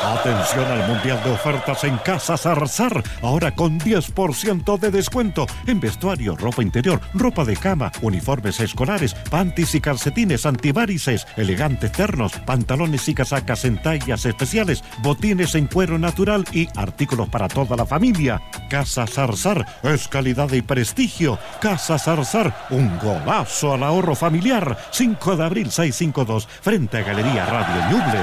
Atención al mundial de ofertas en Casa Zarzar. Ahora con 10% de descuento en vestuario, ropa interior, ropa de cama, uniformes escolares, panties y calcetines antivarices, elegantes ternos, pantalones y casacas en tallas especiales, botines en cuero natural y artículos para toda la familia. Casa Zarzar es calidad y prestigio. Casa Zarzar, un golazo al ahorro familiar. 5 de abril 652, frente a Galería Radio Ñuble.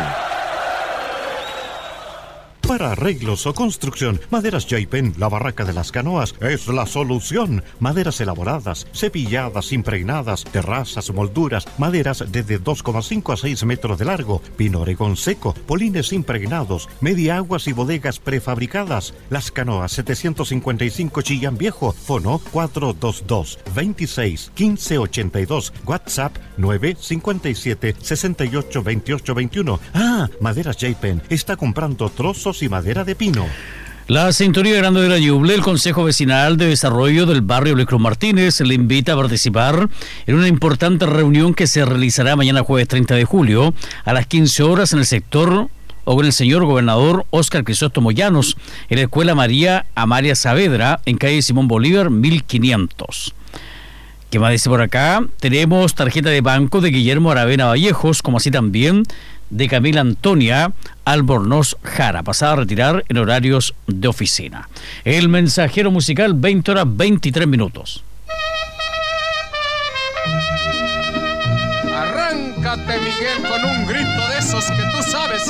Para arreglos o construcción, Maderas Jaipen, la barraca de las canoas, es la solución. Maderas elaboradas, cepilladas, impregnadas, terrazas, molduras, maderas desde 2,5 a 6 metros de largo, pino oregón seco, polines impregnados, media aguas y bodegas prefabricadas. Las Canoas 755 Chillán Viejo, fono 422 26 15 82, WhatsApp 957 68 28 21. Maderas Jaipen está comprando trozos y madera de pino. La sintonía grande de la Ñuble, el Consejo Vecinal de Desarrollo del barrio Luis Cruz Martínez le invita a participar en una importante reunión que se realizará mañana jueves 30 de julio a las 15 horas en el sector o con el señor gobernador Óscar Crisóstomo Llanos en la Escuela María Amalia Saavedra en calle Simón Bolívar 1500. ¿Qué más dice por acá? Tenemos tarjeta de banco de Guillermo Aravena Vallejos, como así también de Camila Antonia Albornoz Jara, pasada a retirar en horarios de oficina. El mensajero musical, 20 horas 23 minutos. Arráncate, Miguel, con un grito de esos que